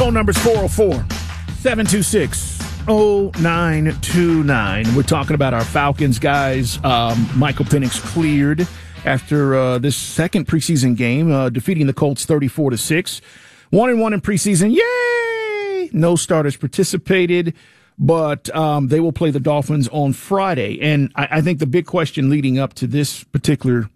Phone number is 404-726-0929. We're talking about our Falcons, guys. Michael Penix cleared after this second preseason game, defeating the Colts 34-6. 1-1 in preseason. Yay! No starters participated, but they will play the Dolphins on Friday. And I think the big question leading up to this particular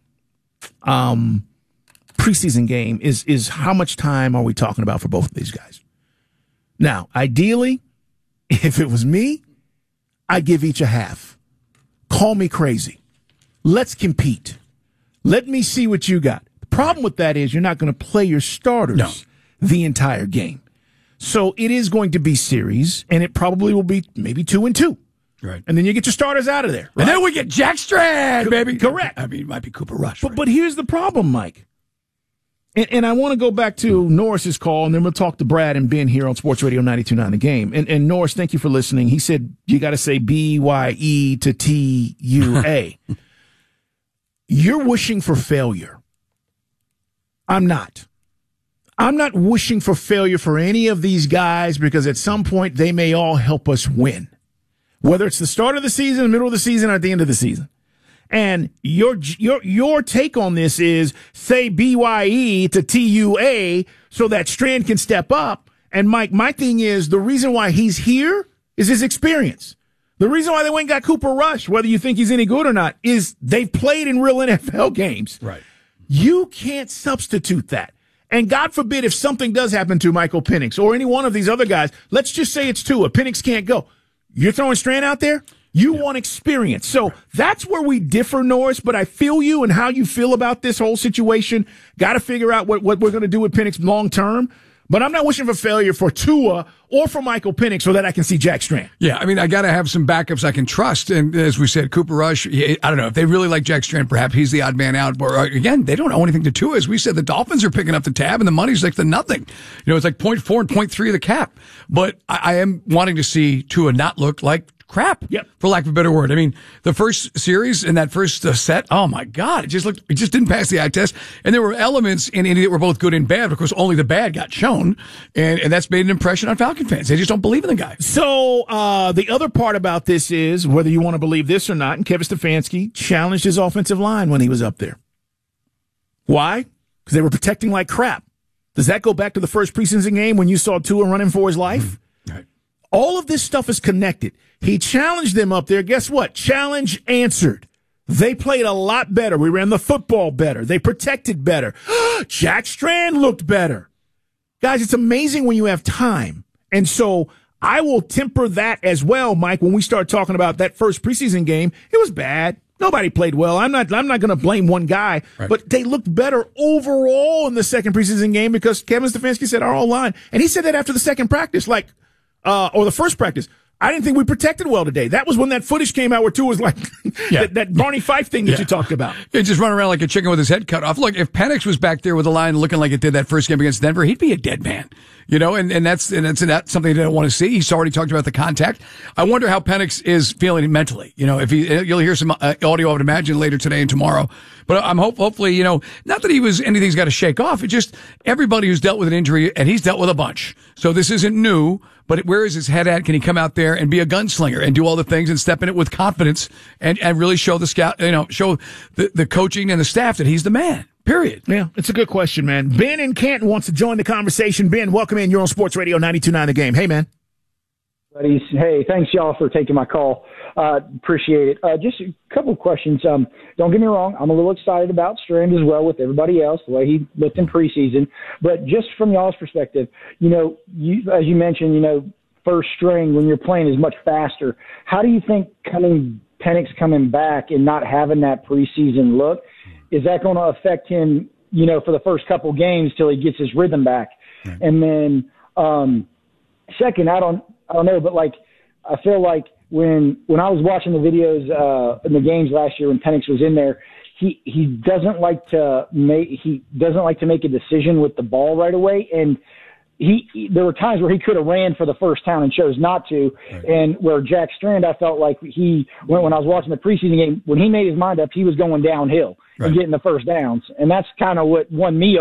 preseason game is how much time are we talking about for both of these guys? Now, ideally, if it was me, I'd give each a half. Call me crazy. Let's compete. Let me see what you got. The problem with that is you're not going to play your starters the entire game. So it is going to be series, and it probably will be maybe 2-2. Right. And then you get your starters out of there. Right? And then we get Jack Strand, baby. Correct. I mean, it might be Cooper Rush. But here's the problem, Mike. And I want to go back to Norris's call, and then we'll talk to Brad and Ben here on Sports Radio 92.9 The Game. And Norris, thank you for listening. He said you got to say B-Y-E to T-U-A. You're wishing for failure. I'm not. I'm not wishing for failure for any of these guys because at some point they may all help us win. Whether it's the start of the season, the middle of the season, or at the end of the season. And your take on this is say BYE to TUA so that Strand can step up. And Mike, my thing is the reason why he's here is his experience. The reason why they went and got Cooper Rush, whether you think he's any good or not, is they've played in real NFL games. Right. You can't substitute that. And God forbid if something does happen to Michael Penix or any one of these other guys, let's just say it's Tua. Penix can't go. You're throwing Strand out there? You want experience. So that's where we differ, Norris, but I feel you and how you feel about this whole situation. Got to figure out what we're going to do with Penix long term. But I'm not wishing for failure for Tua or for Michael Penix so that I can see Jack Strand. Yeah, I mean, I got to have some backups I can trust. And as we said, Cooper Rush, I don't know. If they really like Jack Strand, perhaps he's the odd man out. But again, they don't owe anything to Tua. As we said, the Dolphins are picking up the tab and the money's like the nothing. You know, it's like 0.4 and 0.3 of the cap. But I am wanting to see Tua not look like crap, for lack of a better word. I mean, the first series in that first set, oh my God, it just didn't pass the eye test. And there were elements in Indy that were both good and bad. Of course, only the bad got shown. And that's made an impression on Falcon fans. They just don't believe in the guy. So, the other part about this is, whether you want to believe this or not, and Kevin Stefanski challenged his offensive line when he was up there. Why? Because they were protecting like crap. Does that go back to the first preseason game when you saw Tua running for his life? Right. All of this stuff is connected. He challenged them up there. Guess what? Challenge answered. They played a lot better. We ran the football better. They protected better. Jack Strand looked better. Guys, it's amazing when you have time. And so I will temper that as well, Mike, when we start talking about that first preseason game. It was bad. Nobody played well. I'm not going to blame one guy, but they looked better overall in the second preseason game because Kevin Stefanski said our whole line. And he said that after the second practice, or the first practice. I didn't think we protected well today. That was when that footage came out where Tua was like that Barney Fife thing that you talked about. He just run around like a chicken with his head cut off. Look, if Penix was back there with the line looking like it did that first game against Denver, he'd be a dead man. You know, and that's something they don't want to see. He's already talked about the contact. I wonder how Penix is feeling mentally. You know, you'll hear some audio, I would imagine, later today and tomorrow. But I'm hopefully, you know, not that anything's got to shake off. It's just everybody who's dealt with an injury, and he's dealt with a bunch. So this isn't new, but where is his head at? Can he come out there and be a gunslinger and do all the things and step in it with confidence and really show the scout, show the coaching and the staff that he's the man? Period. Yeah, it's a good question, man. Ben in Canton wants to join the conversation. Ben, welcome in. You're on Sports Radio 92.9 The Game. Hey, man. Buddies, hey, thanks y'all for taking my call. Appreciate it. Just a couple of questions. Don't get me wrong, I'm a little excited about Strand as well with everybody else, the way he looked in preseason. But just from y'all's perspective, as you mentioned, first string when you're playing is much faster. How do you think Penix coming back and not having that preseason look, is that going to affect him, for the first couple games till he gets his rhythm back? Right. And then second, I don't know, but I feel like when I was watching the videos in the games last year when Penix was in there, he doesn't like to make a decision with the ball right away, and there were times where he could have ran for the first down and chose not to. Right. And where Jack Strand, I felt like when I was watching the preseason game, when he made his mind up, he was going downhill and getting the first downs, and that's kind of what won me over.